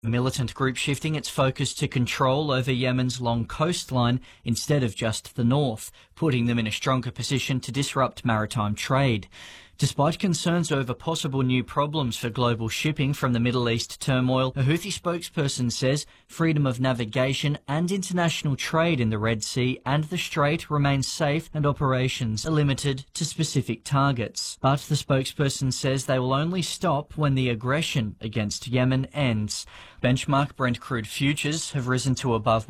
The militant group shifting its focus to control over Yemen's long coastline instead of just the north, putting them in a stronger position to disrupt maritime trade. Despite concerns over possible new problems for global shipping from the Middle East turmoil, a Houthi spokesperson says freedom of navigation and international trade in the Red Sea and the Strait remain safe and operations are limited to specific targets. But the spokesperson says they will only stop when the aggression against Yemen ends. Benchmark Brent crude futures have risen to above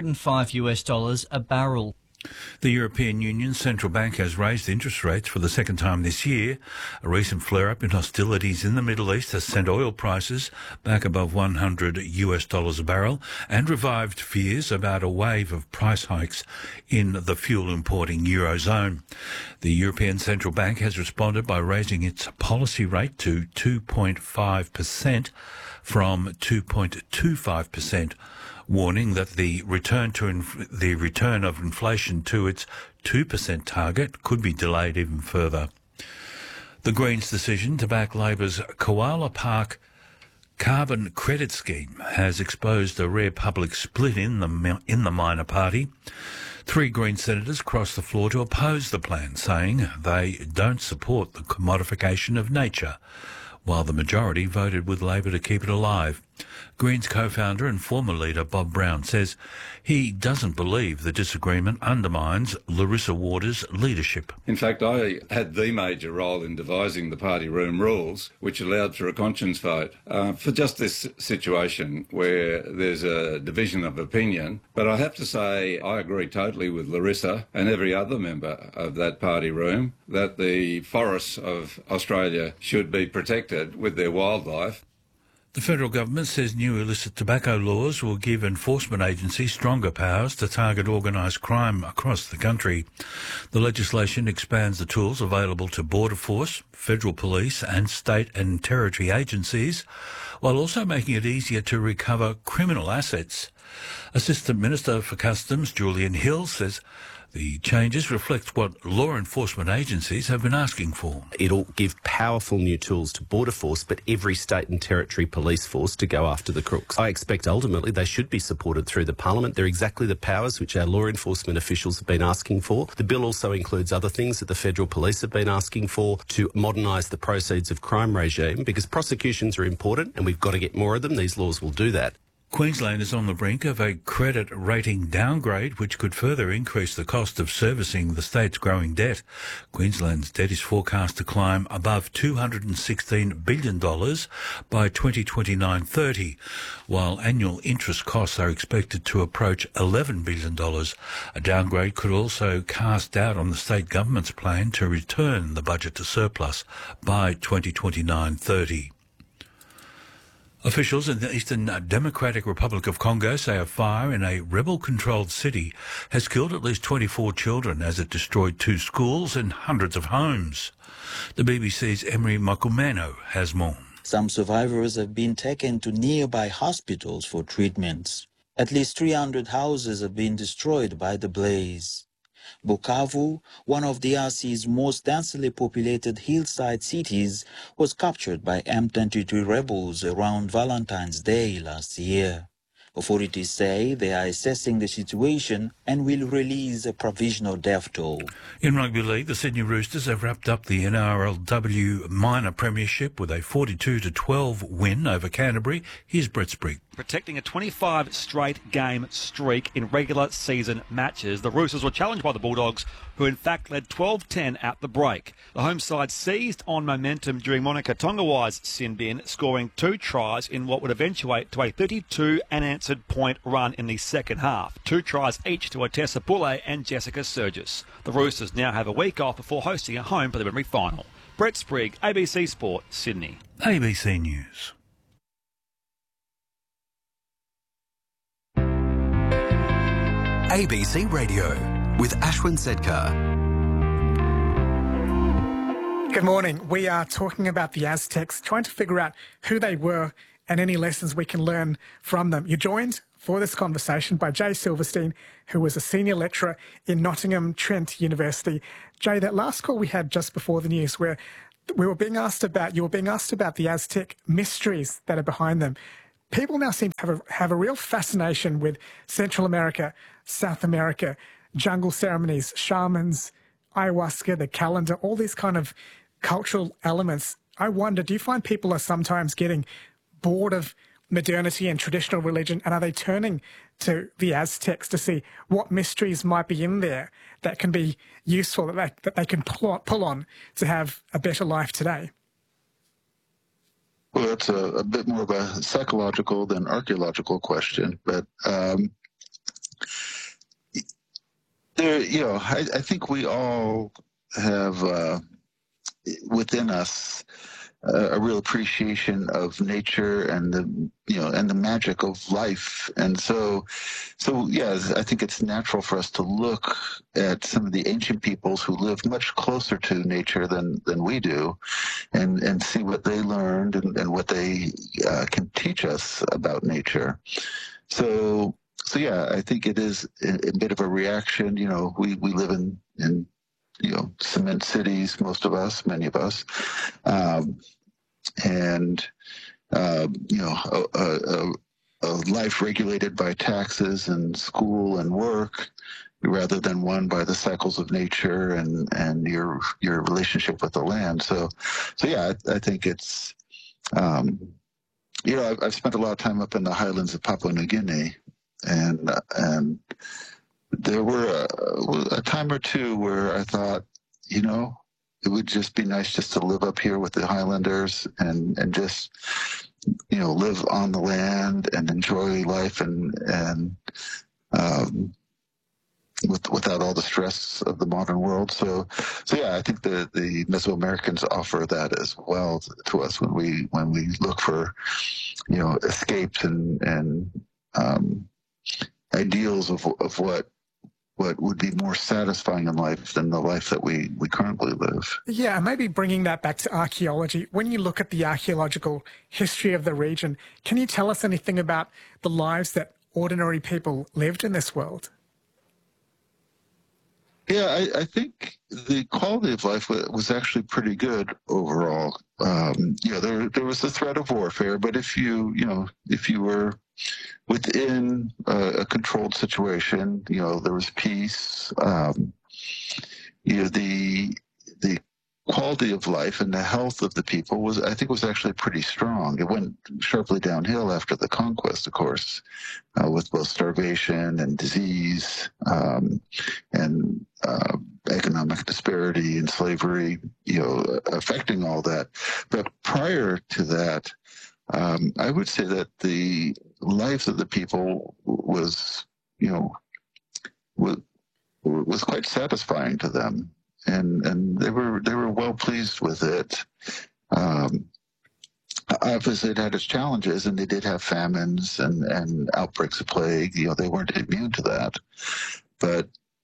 $105 a barrel. The European Union's central bank has raised interest rates for the second time this year. A recent flare-up in hostilities in the Middle East has sent oil prices back above $100 a barrel and revived fears about a wave of price hikes in the fuel-importing Eurozone. The European Central Bank has responded by raising its policy rate to 2.5% from 2.25%. warning that the return of inflation to its 2% target could be delayed even further. The Greens' decision to back Labor's Koala Park carbon credit scheme has exposed a rare public split in the minor party. 3 Green senators crossed the floor to oppose the plan, saying they don't support the commodification of nature, while the majority voted with Labor to keep it alive. Greens co-founder and former leader Bob Brown says he doesn't believe the disagreement undermines Larissa Waters' leadership. In fact, I had the major role in devising the party room rules, which allowed for a conscience vote for just this situation where there's a division of opinion. But I have to say I agree totally with Larissa and every other member of that party room that the forests of Australia should be protected with their wildlife. The federal government says new illicit tobacco laws will give enforcement agencies stronger powers to target organised crime across the country. The legislation expands the tools available to Border Force, federal police and state and territory agencies, while also making it easier to recover criminal assets. Assistant Minister for Customs Julian Hill says the changes reflect what law enforcement agencies have been asking for. It'll give powerful new tools to Border Force, but every state and territory police force to go after the crooks. I expect ultimately they should be supported through the Parliament. They're exactly the powers which our law enforcement officials have been asking for. The bill also includes other things that the federal police have been asking for to modernise the proceeds of crime regime, because prosecutions are important and we've got to get more of them. These laws will do that. Queensland is on the brink of a credit rating downgrade, which could further increase the cost of servicing the state's growing debt. Queensland's debt is forecast to climb above $216 billion by 2029-30, while annual interest costs are expected to approach $11 billion. A downgrade could also cast doubt on the state government's plan to return the budget to surplus by 2029-30. Officials in the Eastern Democratic Republic of Congo say a fire in a rebel-controlled city has killed at least 24 children as it destroyed 2 schools and hundreds of homes. The BBC's Emery Makumeno has more. Some survivors have been taken to nearby hospitals for treatments. At least 300 houses have been destroyed by the blaze. Bukavu, one of DRC's most densely populated hillside cities, was captured by M23 rebels around Valentine's Day last year. Authorities say they are assessing the situation and will release a provisional death toll. In rugby league, the Sydney Roosters have wrapped up the NRLW minor premiership with a 42-12 win over Canterbury. Here's Brett Sprigg. Protecting a 25 straight game streak in regular season matches, the Roosters were challenged by the Bulldogs, who in fact led 12-10 at the break. The home side seized on momentum during Monica Tongawai's sin bin, scoring 2 tries in what would eventuate to a 32 unanswered point run in the second half. 2 tries each to Otessa Poulet and Jessica Surgis. The Roosters now have a week off before hosting a home preliminary final. Brett Sprigg, ABC Sport, Sydney. ABC News. ABC Radio with Ashwin Sedkar. Good morning. We are talking about the Aztecs, trying to figure out who they were and any lessons we can learn from them. You're joined for this conversation by Jay Silverstein, who was a senior lecturer in Nottingham Trent University. Jay, that last call we had just before the news where you were being asked about the Aztec mysteries that are behind them. People now seem to have a real fascination with Central America, South America, jungle ceremonies, shamans, ayahuasca, the calendar, all these kind of cultural elements. I wonder, do you find people are sometimes getting bored of modernity and traditional religion, and are they turning to the Aztecs to see what mysteries might be in there that can be useful, that they can pull on to have a better life today? Well, that's a bit more of a psychological than archaeological question, but I think we all have within us a real appreciation of nature and the magic of life, and so yeah, I think it's natural for us to look at some of the ancient peoples who lived much closer to nature than we do, and see what they learned and what they can teach us about nature. So yeah, I think it is a bit of a reaction. We live in cement cities, most of us, many of us, and a life regulated by taxes and school and work, rather than one by the cycles of nature and your relationship with the land. So yeah, I think it's I've spent a lot of time up in the highlands of Papua New Guinea, and there were a time or two where I thought, it would just be nice just to live up here with the Highlanders and just, live on the land and enjoy life and without all the stress of the modern world. So yeah, I think the Mesoamericans offer that as well to us when we look for, escapes and ideals of what would be more satisfying in life than the life that we currently live. Yeah, and maybe bringing that back to archaeology. When you look at the archaeological history of the region, can you tell us anything about the lives that ordinary people lived in this world? Yeah, I think the quality of life was actually pretty good overall. There was the threat of warfare, but if you were within a controlled situation, there was peace. The quality of life and the health of the people was actually pretty strong. It went sharply downhill after the conquest, of course, with both starvation and disease, and economic disparity and slavery, affecting all that. But prior to that, I would say that the lives of the people was quite satisfying to them, and they were well pleased with it. Obviously, it had its challenges, and they did have famines and outbreaks of plague. They weren't immune to that, but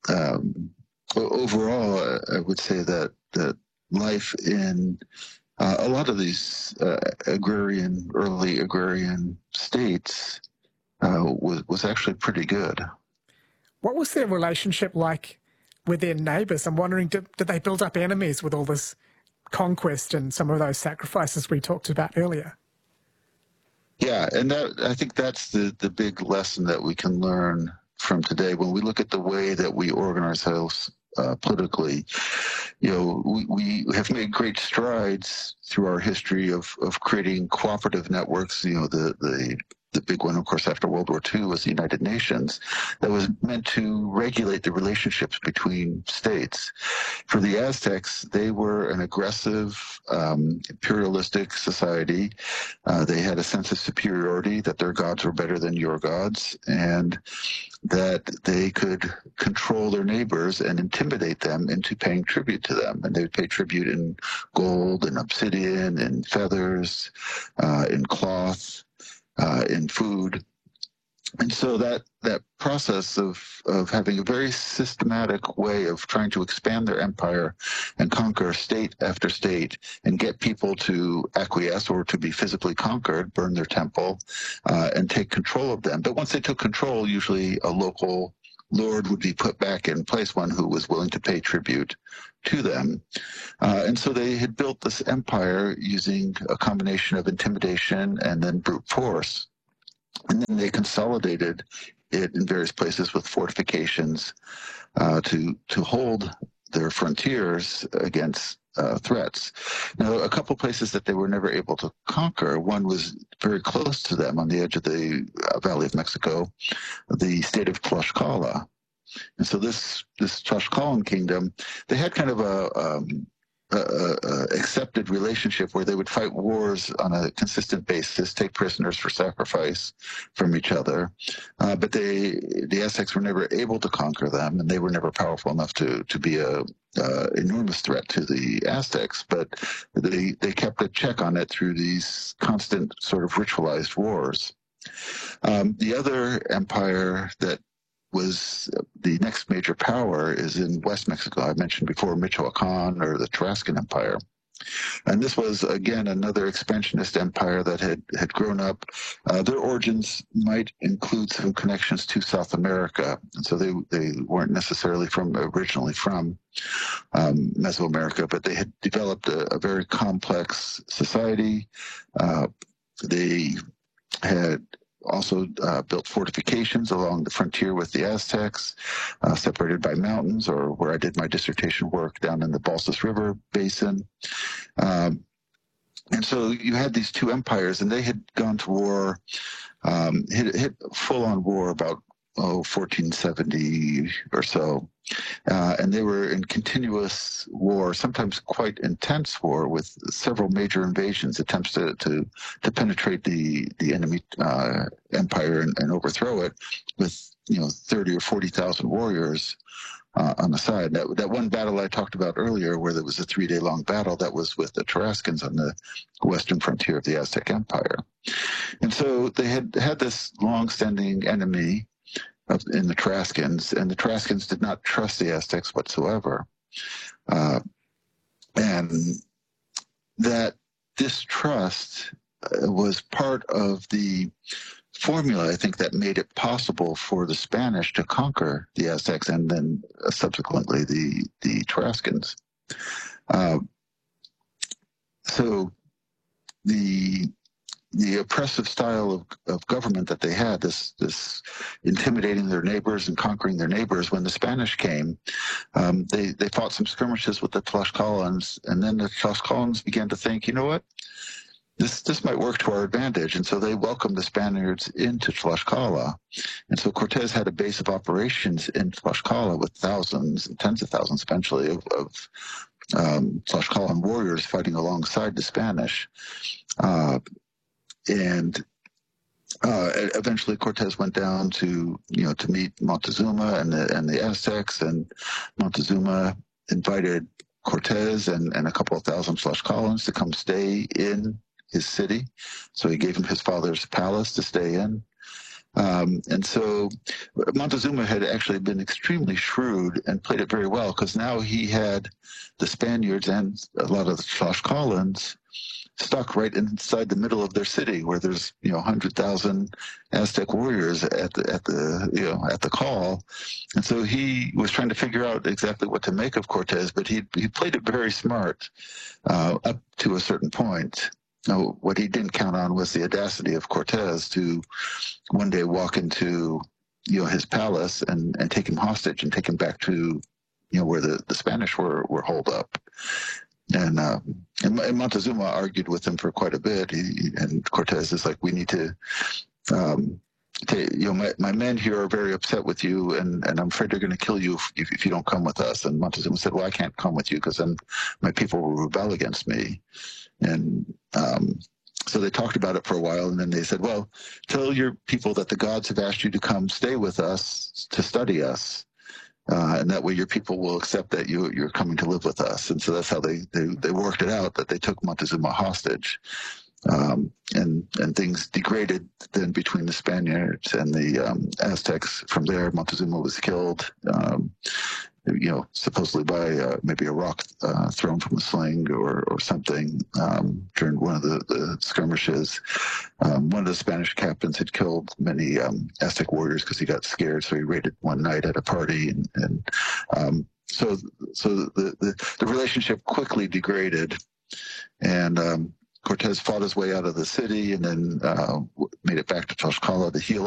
overall, I would say that life in a lot of these early agrarian states was actually pretty good. What was their relationship like with their neighbours? I'm wondering, did they build up enemies with all this conquest and some of those sacrifices we talked about earlier? Yeah, and I think that's the big lesson that we can learn from today when we look at the way that we organize ourselves politically. We have made great strides through our history of creating cooperative networks. The big one, of course, after World War II was the United Nations, that was meant to regulate the relationships between states. For the Aztecs, they were an aggressive, imperialistic society. They had a sense of superiority, that their gods were better than your gods, and that they could control their neighbors and intimidate them into paying tribute to them. And they would pay tribute in gold and obsidian and feathers, in cloth, in food. And so that process of having a very systematic way of trying to expand their empire and conquer state after state and get people to acquiesce or to be physically conquered, burn their temple, and take control of them. But once they took control, usually a local lord would be put back in place, one who was willing to pay tribute to them. And so they had built this empire using a combination of intimidation and then brute force. And then they consolidated it in various places with fortifications to hold their frontiers against threats. Now, a couple places that they were never able to conquer, one was very close to them on the edge of the Valley of Mexico, the state of Tlaxcala. And so this Tlaxcalan kingdom, they had kind of a accepted relationship where they would fight wars on a consistent basis, take prisoners for sacrifice from each other. But the Aztecs were never able to conquer them, and they were never powerful enough to be a enormous threat to the Aztecs. But they kept a check on it through these constant sort of ritualized wars. The other empire that was the next major power is in West Mexico. I mentioned before Michoacan, or the Tarascan Empire. And this was, again, another expansionist empire that had grown up. Their origins might include some connections to South America. And so they weren't necessarily originally from Mesoamerica, but they had developed a very complex society. They had also built fortifications along the frontier with the Aztecs, separated by mountains, or where I did my dissertation work down in the Balsas River Basin. And so you had these two empires, and they had gone to war, hit full-on war about 1470 or so. And they were in continuous war, sometimes quite intense war, with several major invasions, attempts to penetrate the enemy empire and overthrow it, with 30 or 40,000 warriors on the side. That one battle I talked about earlier, where there was a 3-day-long battle, that was with the Tarascans on the western frontier of the Aztec Empire. And so they had this long-standing enemy in the Tarascans, and the Tarascans did not trust the Aztecs whatsoever. And that distrust was part of the formula, I think, that made it possible for the Spanish to conquer the Aztecs and then subsequently the Tarascans. So the oppressive style of government that they had, this intimidating their neighbors and conquering their neighbors, when the Spanish came, they fought some skirmishes with the Tlaxcalans, and then the Tlaxcalans began to think, you know what, this might work to our advantage. And so they welcomed the Spaniards into Tlaxcala. And so Cortez had a base of operations in Tlaxcala with thousands and tens of thousands eventually of Tlaxcalan warriors fighting alongside the Spanish. And eventually Cortez went down to meet Montezuma and the Aztecs, and Montezuma invited Cortez and a couple of thousand Tlaxcalans to come stay in his city. So he gave him his father's palace to stay in. And so Montezuma had actually been extremely shrewd and played it very well, because now he had the Spaniards and a lot of the Tlaxcalans stuck right inside the middle of their city, where there's 100,000 Aztec warriors at the call. And so he was trying to figure out exactly what to make of Cortez, but he played it very smart up to a certain point. Now, what he didn't count on was the audacity of Cortez to one day walk into his palace and take him hostage and take him back to where the Spanish were holed up. And Montezuma argued with him for quite a bit. And Cortez is like, we need to, my men here are very upset with you, and I'm afraid they're going to kill you if you don't come with us. And Montezuma said, well, I can't come with you because then my people will rebel against me. And so they talked about it for a while, and then they said, well, tell your people that the gods have asked you to come stay with us to study us. And that way your people will accept that you're coming to live with us. And so that's how they worked it out, that they took Montezuma hostage. And things degraded then between the Spaniards and the Aztecs. From there, Montezuma was killed, supposedly by maybe a rock thrown from a sling or something during one of the skirmishes. One of the Spanish captains had killed many Aztec warriors because he got scared, so he raided one night at a party, and so the relationship quickly degraded, and Cortez fought his way out of the city and then made it back to Tlaxcala to heal